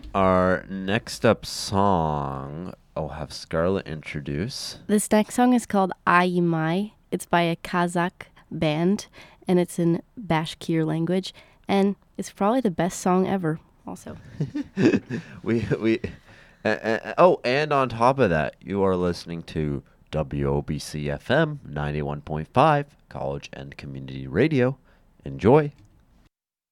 Our next up song, I'll have Scarlett introduce. This next song is called Ayimai. It's by a Kazakh band, and it's in Bashkir language, and it's probably the best song ever. Also, we oh, and on top of that, you are listening to WOBC FM 91.5, College and Community Radio. Enjoy.